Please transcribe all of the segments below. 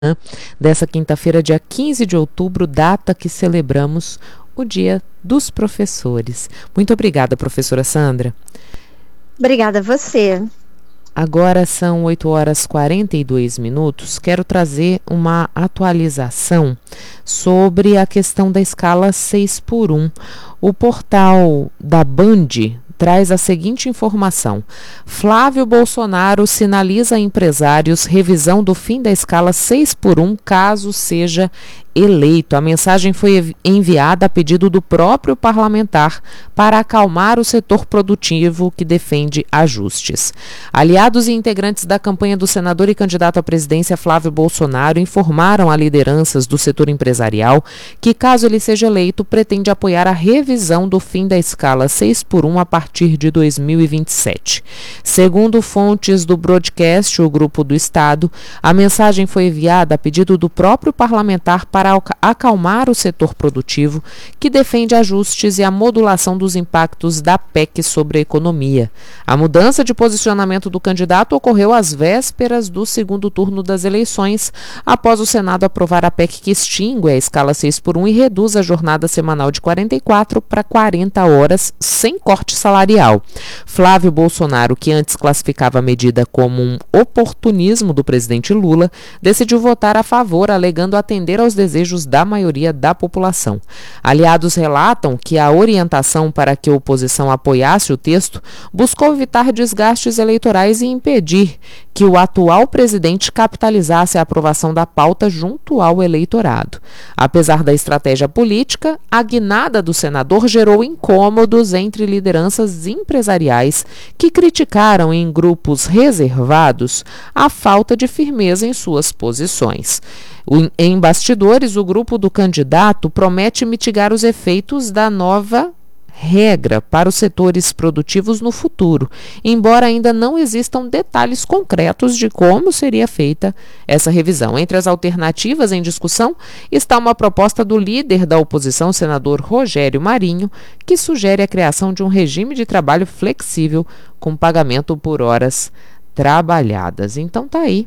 dessa quinta-feira, dia 15 de outubro, data que celebramos o Dia dos Professores. Muito obrigada, professora Sandra. Obrigada a você. Agora são 8h42. Quero trazer uma atualização sobre a questão da escala 6x1. O portal da Band traz a seguinte informação: Flávio Bolsonaro sinaliza a empresários revisão do fim da escala 6x1 caso seja eleito. A mensagem foi enviada a pedido do próprio parlamentar para acalmar o setor produtivo que defende ajustes. Aliados e integrantes da campanha do senador e candidato à presidência Flávio Bolsonaro informaram a lideranças do setor empresarial que, caso ele seja eleito, pretende apoiar a revisão do fim da escala 6x1 a partir de 2027. Segundo fontes do broadcast, o Grupo do Estado, a mensagem foi enviada a pedido do próprio parlamentar para acalmar o setor produtivo, que defende ajustes e a modulação dos impactos da PEC sobre a economia. A mudança de posicionamento do candidato ocorreu às vésperas do segundo turno das eleições, após o Senado aprovar a PEC que extingue a escala 6x1 e reduz a jornada semanal de 44 para 40 horas, sem corte salarial. Flávio Bolsonaro, que antes classificava a medida como um oportunismo do presidente Lula, decidiu votar a favor, alegando atender aos desejos da maioria da população. Aliados relatam que a orientação para que a oposição apoiasse o texto buscou evitar desgastes eleitorais e impedir que o atual presidente capitalizasse a aprovação da pauta junto ao eleitorado. Apesar da estratégia política, a guinada do senador gerou incômodos entre lideranças empresariais que criticaram em grupos reservados a falta de firmeza em suas posições. Em bastidores, o grupo do candidato promete mitigar os efeitos da nova regra para os setores produtivos no futuro, embora ainda não existam detalhes concretos de como seria feita essa revisão. Entre as alternativas em discussão está uma proposta do líder da oposição, senador Rogério Marinho, que sugere a criação de um regime de trabalho flexível com pagamento por horas trabalhadas. Então tá aí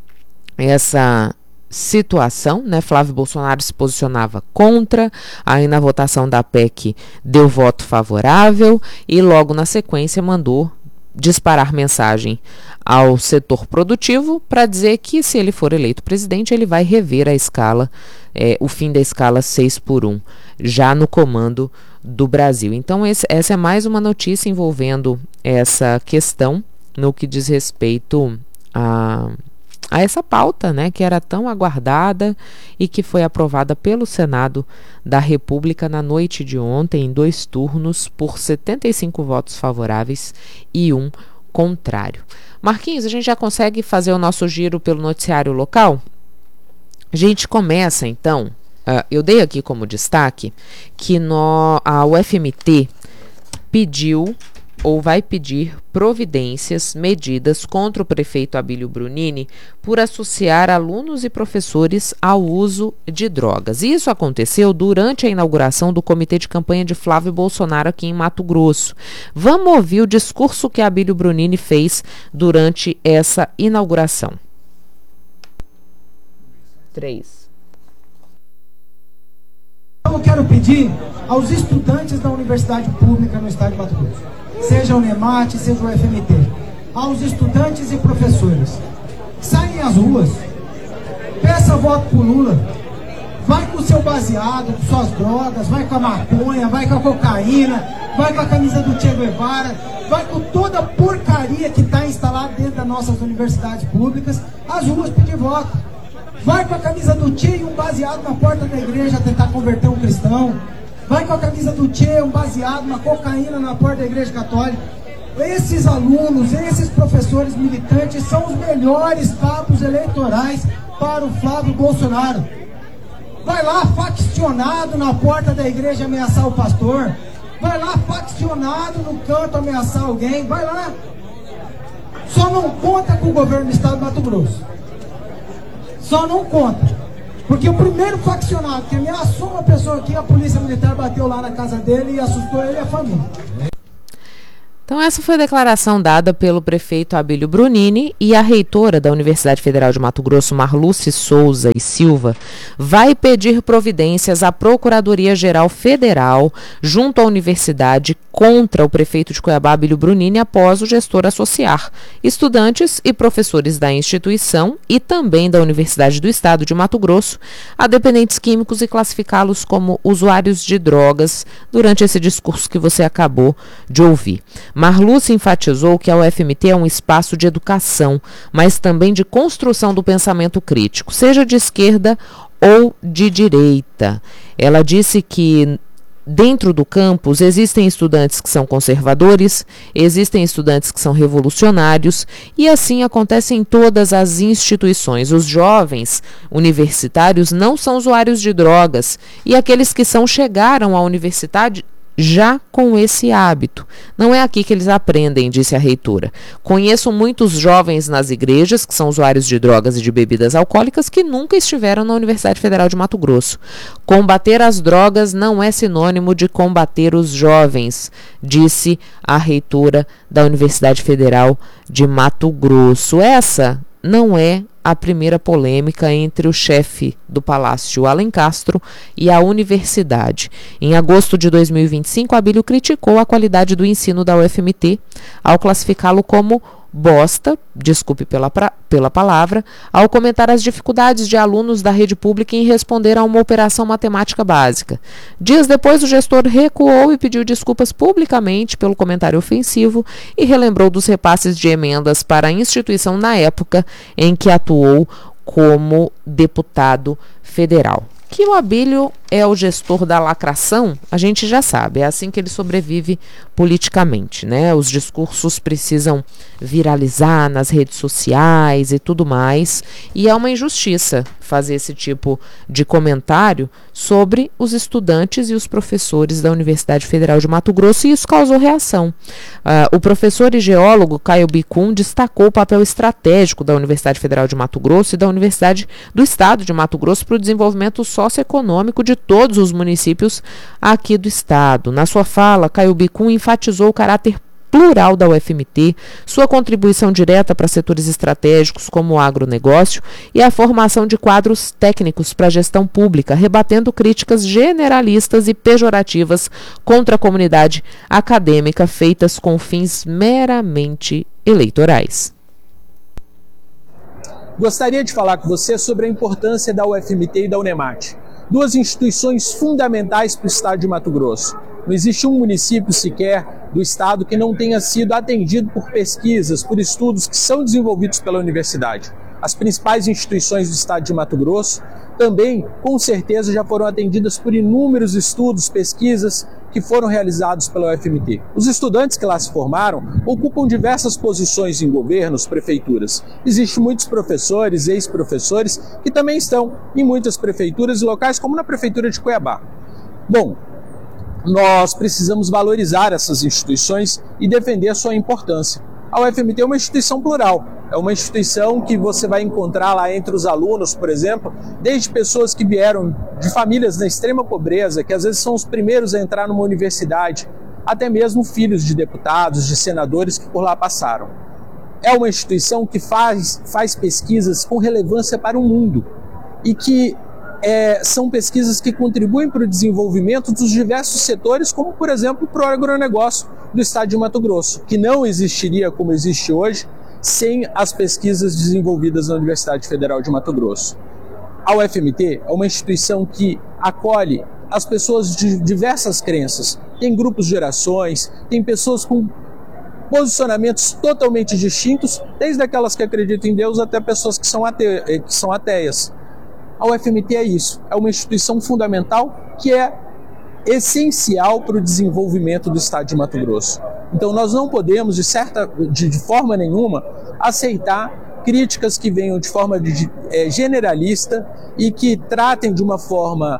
essa situação, né? Flávio Bolsonaro se posicionava contra, aí na votação da PEC deu voto favorável e logo na sequência mandou disparar mensagem ao setor produtivo para dizer que, se ele for eleito presidente, ele vai rever a escala, o fim da escala 6x1, já no comando do Brasil. Então essa é mais uma notícia envolvendo essa questão no que diz respeito a essa pauta, né, que era tão aguardada e que foi aprovada pelo Senado da República na noite de ontem, em 2 turnos, por 75 votos favoráveis e 1 contrário. Marquinhos, a gente já consegue fazer o nosso giro pelo noticiário local? A gente começa, então, eu dei aqui como destaque que a UFMT pediu ou vai pedir providências, medidas contra o prefeito Abílio Brunini por associar alunos e professores ao uso de drogas. Isso aconteceu durante a inauguração do comitê de campanha de Flávio Bolsonaro aqui em Mato Grosso. Vamos ouvir o discurso que Abílio Brunini fez durante essa inauguração. 3. Eu quero pedir aos estudantes da universidade pública no estado de Mato Grosso, seja o NEMAT, seja o FMT, aos estudantes e professores, saem às ruas, peça voto pro Lula, vai com o seu baseado, com suas drogas, vai com a maconha, vai com a cocaína, vai com a camisa do Che Guevara, vai com toda a porcaria que está instalada dentro das nossas universidades públicas, às ruas pedir voto. Vai com a camisa do Che e um baseado na porta da igreja tentar converter um cristão. Vai com a camisa do Che, um baseado, uma cocaína na porta da igreja católica. Esses alunos, esses professores militantes são os melhores cabos eleitorais para o Flávio Bolsonaro. Vai lá faccionado na porta da igreja ameaçar o pastor. Vai lá faccionado no canto ameaçar alguém. Vai lá. Só não conta com o governo do estado de Mato Grosso. Só não conta. Porque o primeiro faccionado que ameaçou uma pessoa aqui, a polícia militar bateu lá na casa dele e assustou ele e a família. Então essa foi a declaração dada pelo prefeito Abílio Brunini, e a reitora da Universidade Federal de Mato Grosso, Marluce Souza e Silva, vai pedir providências à Procuradoria-Geral Federal junto à universidade contra o prefeito de Cuiabá, Abílio Brunini, após o gestor associar estudantes e professores da instituição e também da Universidade do Estado de Mato Grosso a dependentes químicos e classificá-los como usuários de drogas durante esse discurso que você acabou de ouvir. Marluce enfatizou que a UFMT é um espaço de educação, mas também de construção do pensamento crítico, seja de esquerda ou de direita. Ela disse que dentro do campus existem estudantes que são conservadores, existem estudantes que são revolucionários, e assim acontece em todas as instituições. Os jovens universitários não são usuários de drogas, e aqueles que são chegaram à universidade já com esse hábito. Não é aqui que eles aprendem, disse a reitora. Conheço muitos jovens nas igrejas que são usuários de drogas e de bebidas alcoólicas que nunca estiveram na Universidade Federal de Mato Grosso. Combater as drogas não é sinônimo de combater os jovens, disse a reitora da Universidade Federal de Mato Grosso. Essa não é a primeira polêmica entre o chefe do Palácio, Alan Castro, e a universidade. Em agosto de 2025, Abílio criticou a qualidade do ensino da UFMT ao classificá-lo como bosta, desculpe pela palavra, ao comentar as dificuldades de alunos da rede pública em responder a uma operação matemática básica. Dias depois, o gestor recuou e pediu desculpas publicamente pelo comentário ofensivo e relembrou dos repasses de emendas para a instituição na época em que atuou como deputado federal. Que o Abílio é o gestor da lacração, a gente já sabe, é assim que ele sobrevive politicamente, né? Os discursos precisam viralizar nas redes sociais e tudo mais, e é uma injustiça fazer esse tipo de comentário sobre os estudantes e os professores da Universidade Federal de Mato Grosso, e isso causou reação. O professor e geólogo Caio Bicum destacou o papel estratégico da Universidade Federal de Mato Grosso e da Universidade do Estado de Mato Grosso para o desenvolvimento socioeconômico de todos os municípios aqui do estado. Na sua fala, Caio Bicum enfatizou o caráter plural da UFMT, sua contribuição direta para setores estratégicos como o agronegócio e a formação de quadros técnicos para a gestão pública, rebatendo críticas generalistas e pejorativas contra a comunidade acadêmica feitas com fins meramente eleitorais. Gostaria de falar com você sobre a importância da UFMT e da UNEMAT, duas instituições fundamentais para o estado de Mato Grosso. Não existe um município sequer do estado que não tenha sido atendido por pesquisas, por estudos que são desenvolvidos pela universidade. As principais instituições do estado de Mato Grosso também, com certeza, já foram atendidas por inúmeros estudos, pesquisas que foram realizados pela UFMT. Os estudantes que lá se formaram ocupam diversas posições em governos, prefeituras. Existem muitos professores, ex-professores, que também estão em muitas prefeituras e locais, como na prefeitura de Cuiabá. Bom, nós precisamos valorizar essas instituições e defender a sua importância. A UFMT é uma instituição plural, é uma instituição que você vai encontrar lá entre os alunos, por exemplo, desde pessoas que vieram de famílias na extrema pobreza, que às vezes são os primeiros a entrar numa universidade, até mesmo filhos de deputados, de senadores que por lá passaram. É uma instituição que faz pesquisas com relevância para o mundo e que são pesquisas que contribuem para o desenvolvimento dos diversos setores, como, por exemplo, para o agronegócio do estado de Mato Grosso, que não existiria como existe hoje sem as pesquisas desenvolvidas na Universidade Federal de Mato Grosso. A UFMT é uma instituição que acolhe as pessoas de diversas crenças. Tem grupos de gerações, tem pessoas com posicionamentos totalmente distintos, desde aquelas que acreditam em Deus até pessoas que são ateias. A UFMT é isso, é uma instituição fundamental que é essencial para o desenvolvimento do estado de Mato Grosso. Então nós não podemos, de forma nenhuma, aceitar críticas que venham de forma generalista e que tratem de uma forma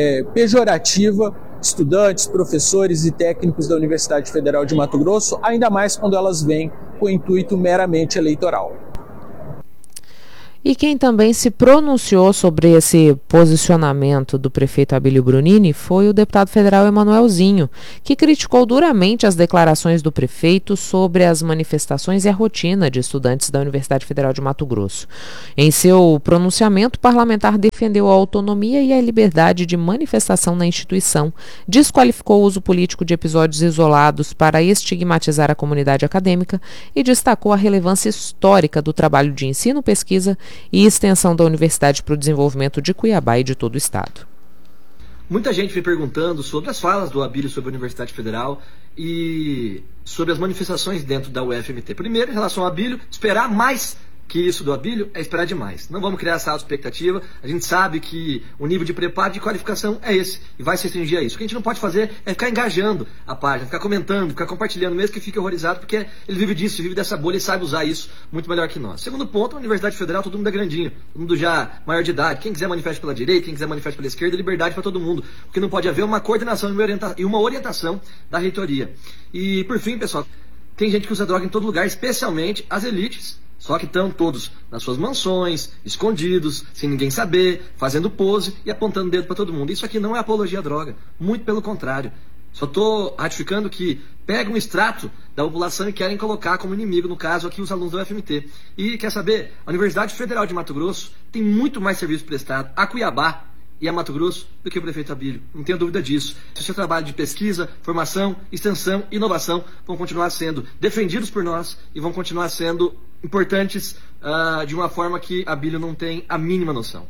pejorativa estudantes, professores e técnicos da Universidade Federal de Mato Grosso, ainda mais quando elas vêm com o intuito meramente eleitoral. E quem também se pronunciou sobre esse posicionamento do prefeito Abílio Brunini foi o deputado federal Emanuelzinho, que criticou duramente as declarações do prefeito sobre as manifestações e a rotina de estudantes da Universidade Federal de Mato Grosso. Em seu pronunciamento, o parlamentar defendeu a autonomia e a liberdade de manifestação na instituição, desqualificou o uso político de episódios isolados para estigmatizar a comunidade acadêmica e destacou a relevância histórica do trabalho de ensino, pesquisa e extensão da Universidade para o desenvolvimento de Cuiabá e de todo o estado. Muita gente vem perguntando sobre as falas do Abílio sobre a Universidade Federal e sobre as manifestações dentro da UFMT. Primeiro, em relação ao Abílio, esperar mais que isso do Abílio é esperar demais. Não vamos criar essa expectativa. A gente sabe que o nível de preparo e de qualificação é esse e vai se restringir a isso. O que a gente não pode fazer é ficar engajando a página, ficar comentando, ficar compartilhando, mesmo que fique horrorizado, porque ele vive disso, vive dessa bolha e sabe usar isso muito melhor que nós. Segundo ponto, a Universidade Federal, todo mundo é grandinho, todo mundo já maior de idade. Quem quiser manifeste pela direita, quem quiser manifeste pela esquerda, liberdade para todo mundo. Porque não pode haver uma coordenação e uma orientação da reitoria. E por fim, pessoal, tem gente que usa droga em todo lugar, especialmente as elites. Só que estão todos nas suas mansões, escondidos, sem ninguém saber, fazendo pose e apontando o dedo para todo mundo. Isso aqui não é apologia à droga, muito pelo contrário. Só estou ratificando que pegam um extrato da população e querem colocar como inimigo, no caso aqui, os alunos da UFMT. E quer saber? A Universidade Federal de Mato Grosso tem muito mais serviço prestado a Cuiabá e a Mato Grosso do que o prefeito Abílio. Não tenho dúvida disso. O seu trabalho de pesquisa, formação, extensão e inovação vão continuar sendo defendidos por nós e vão continuar sendo importantes de uma forma que Abílio não tem a mínima noção.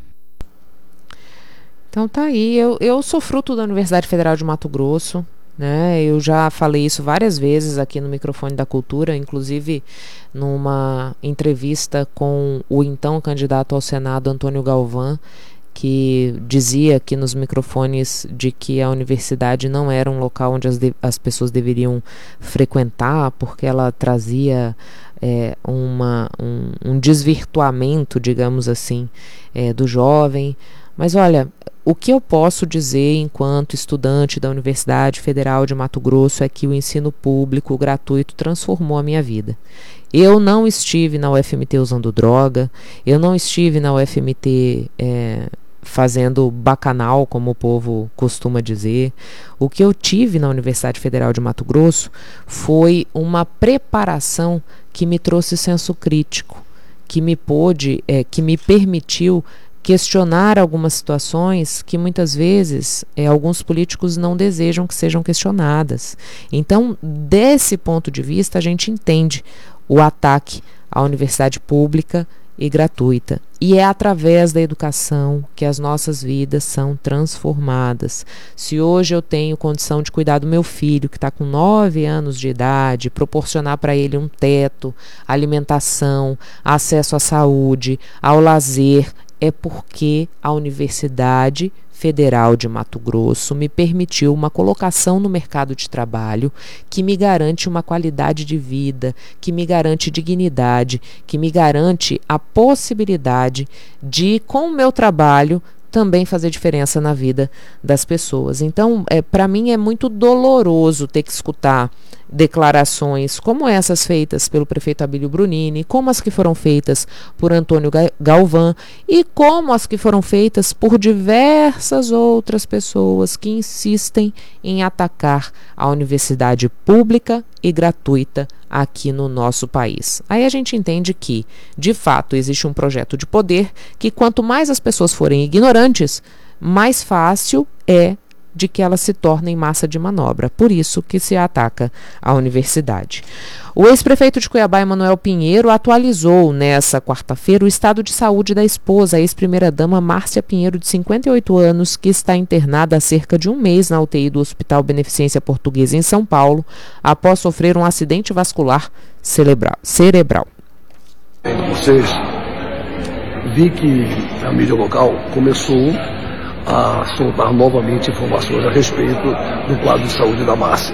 Então tá aí, eu sou fruto da Universidade Federal de Mato Grosso, né? Eu já falei isso várias vezes aqui no Microfone da Cultura, inclusive numa entrevista com o então candidato ao Senado, Antônio Galvão, que dizia aqui nos microfones de que a universidade não era um local onde as pessoas deveriam frequentar, porque ela trazia um desvirtuamento, digamos assim, do jovem. Mas olha, o que eu posso dizer enquanto estudante da Universidade Federal de Mato Grosso é que o ensino público gratuito transformou a minha vida. Eu não estive na UFMT usando droga, eu não estive na UFMT fazendo bacanal, como o povo costuma dizer. O que eu tive na Universidade Federal de Mato Grosso foi uma preparação que me trouxe senso crítico, que me permitiu questionar algumas situações que muitas vezes alguns políticos não desejam que sejam questionadas. Então, desse ponto de vista, a gente entende o ataque à universidade pública e gratuita. E é através da educação que as nossas vidas são transformadas. Se hoje eu tenho condição de cuidar do meu filho, que está com 9 anos de idade, proporcionar para ele um teto, alimentação, acesso à saúde, ao lazer, é porque a Universidade Federal de Mato Grosso me permitiu uma colocação no mercado de trabalho que me garante uma qualidade de vida, que me garante dignidade, que me garante a possibilidade de, com o meu trabalho, também fazer diferença na vida das pessoas. Então, para mim é muito doloroso ter que escutar declarações como essas feitas pelo prefeito Abílio Brunini, como as que foram feitas por Antônio Galvão e como as que foram feitas por diversas outras pessoas que insistem em atacar a universidade pública e gratuita aqui no nosso país. Aí a gente entende que, de fato, existe um projeto de poder que quanto mais as pessoas forem ignorantes, mais fácil é de que elas se tornem massa de manobra. Por isso que se ataca a universidade. O ex-prefeito de Cuiabá, Emanuel Pinheiro, atualizou nessa quarta-feira o estado de saúde da esposa, a ex-primeira-dama Márcia Pinheiro, de 58 anos, que está internada há cerca de um mês na UTI do Hospital Beneficência Portuguesa em São Paulo, após sofrer um acidente vascular cerebral. Vocês vi que a mídia local começou a soltar novamente informações a respeito do quadro de saúde da Márcia.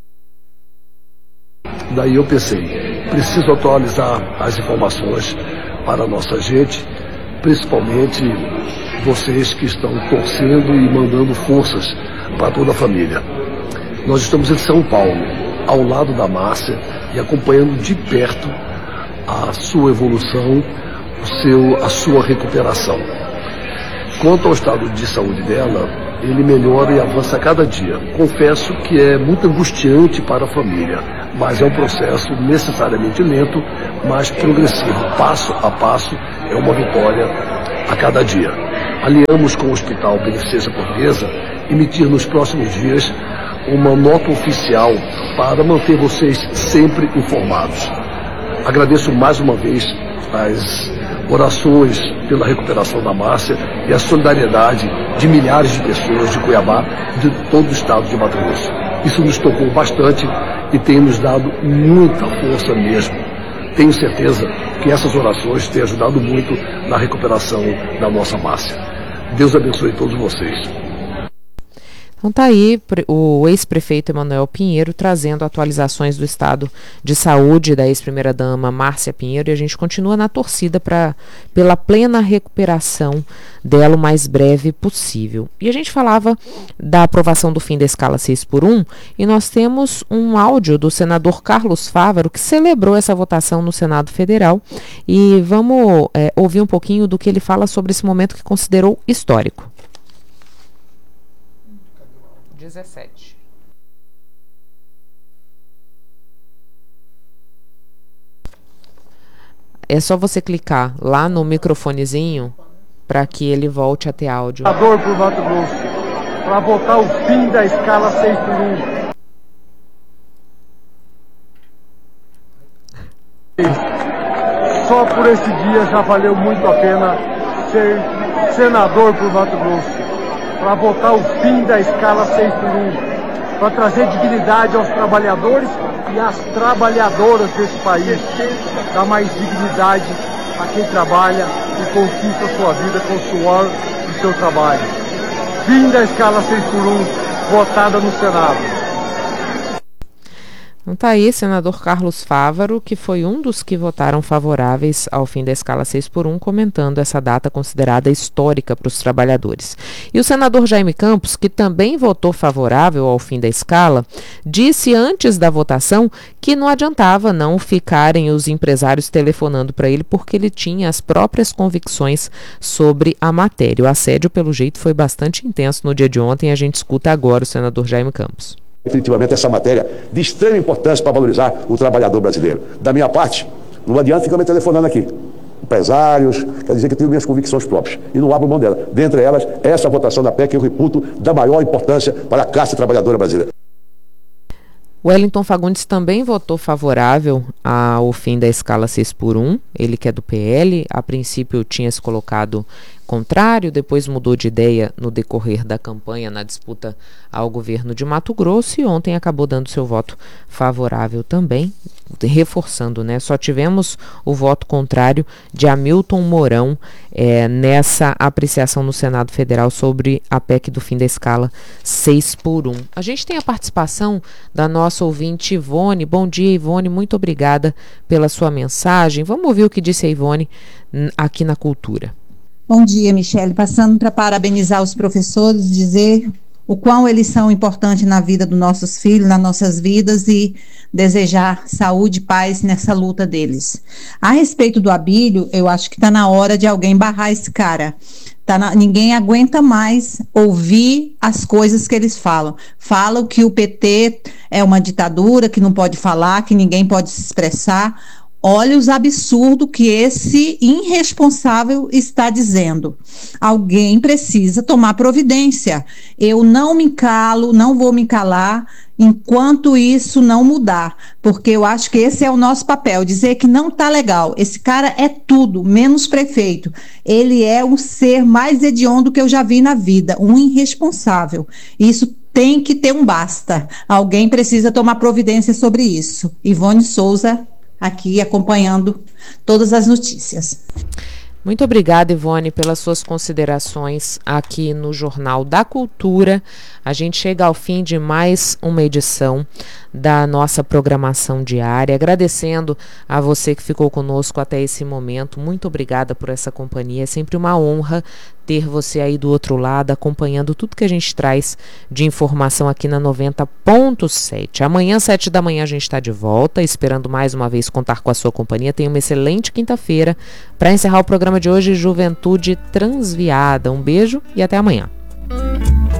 Daí eu pensei, preciso atualizar as informações para a nossa gente, principalmente vocês que estão torcendo e mandando forças para toda a família. Nós estamos em São Paulo, ao lado da Márcia, e acompanhando de perto a sua evolução, a sua recuperação. Quanto ao estado de saúde dela, ele melhora e avança a cada dia. Confesso que é muito angustiante para a família, mas é um processo necessariamente lento, mas progressivo. Passo a passo, é uma vitória a cada dia. Alinhamos com o Hospital Beneficência Portuguesa emitir nos próximos dias uma nota oficial para manter vocês sempre informados. Agradeço mais uma vez as orações pela recuperação da Márcia e a solidariedade de milhares de pessoas de Cuiabá e de todo o estado de Mato Grosso. Isso nos tocou bastante e tem nos dado muita força mesmo. Tenho certeza que essas orações têm ajudado muito na recuperação da nossa Márcia. Deus abençoe todos vocês. Então tá aí o ex-prefeito Emanuel Pinheiro trazendo atualizações do estado de saúde da ex-primeira-dama Márcia Pinheiro, e a gente continua na torcida pela plena recuperação dela o mais breve possível. E a gente falava da aprovação do fim da escala 6x1 e nós temos um áudio do senador Carlos Fávaro que celebrou essa votação no Senado Federal, e vamos ouvir um pouquinho do que ele fala sobre esse momento que considerou histórico. 17. É só você clicar lá no microfonezinho para que ele volte a ter áudio. Senador por Mato Grosso, para votar o fim da escala 6x1. Só por esse dia já valeu muito a pena ser senador por Mato Grosso, para votar o fim da escala 6x1, para trazer dignidade aos trabalhadores e às trabalhadoras desse país, dar mais dignidade a quem trabalha e conquista sua vida com o suor do seu trabalho. Fim da escala 6x1, votada no Senado. Então tá aí, senador Carlos Fávaro, que foi um dos que votaram favoráveis ao fim da escala 6x1, comentando essa data considerada histórica para os trabalhadores. E o senador Jaime Campos, que também votou favorável ao fim da escala, disse antes da votação que não adiantava não ficarem os empresários telefonando para ele, porque ele tinha as próprias convicções sobre a matéria. O assédio, pelo jeito, foi bastante intenso no dia de ontem. A gente escuta agora o senador Jaime Campos. Definitivamente essa matéria de extrema importância para valorizar o trabalhador brasileiro. Da minha parte, não adianta ficar me telefonando aqui. Empresários, quer dizer que eu tenho minhas convicções próprias e não abro mão dela. Dentre elas, essa votação da PEC eu reputo da maior importância para a classe trabalhadora brasileira. Wellington Fagundes também votou favorável ao fim da escala 6x1, ele que é do PL, a princípio tinha se colocado contrário, depois mudou de ideia no decorrer da campanha na disputa ao governo de Mato Grosso, e ontem acabou dando seu voto favorável também, reforçando, né? Só tivemos o voto contrário de Hamilton Mourão nessa apreciação no Senado Federal sobre a PEC do fim da escala 6x1. A gente tem a participação da nossa ouvinte Ivone. Bom dia, Ivone, muito obrigada pela sua mensagem. Vamos ouvir o que disse a Ivone aqui na Cultura. Bom dia, Michele. Passando para parabenizar os professores, dizer o quão eles são importantes na vida dos nossos filhos, nas nossas vidas, e desejar saúde e paz nessa luta deles. A respeito do Abílio, eu acho que está na hora de alguém barrar esse cara. Ninguém aguenta mais ouvir as coisas que eles falam. Falam que o PT é uma ditadura, que não pode falar, que ninguém pode se expressar. Olha os absurdos que esse irresponsável está dizendo. Alguém precisa tomar providência. Eu não me calo, não vou me calar enquanto isso não mudar, porque eu acho que esse é o nosso papel, dizer que não está legal. Esse cara é tudo, menos prefeito. Ele é um ser mais hediondo que eu já vi na vida, um irresponsável. Isso tem que ter um basta. Alguém precisa tomar providência sobre isso. Ivone Souza, aqui acompanhando todas as notícias. Muito obrigada, Ivone, pelas suas considerações aqui no Jornal da Cultura. A gente chega ao fim de mais uma edição da nossa programação diária. Agradecendo a você que ficou conosco até esse momento. Muito obrigada por essa companhia. É sempre uma honra ter você aí do outro lado, acompanhando tudo que a gente traz de informação aqui na 90.7. Amanhã, 7 da manhã, a gente está de volta, esperando mais uma vez contar com a sua companhia. Tenha uma excelente quinta-feira. Para encerrar o programa de hoje, Juventude Transviada. Um beijo e até amanhã.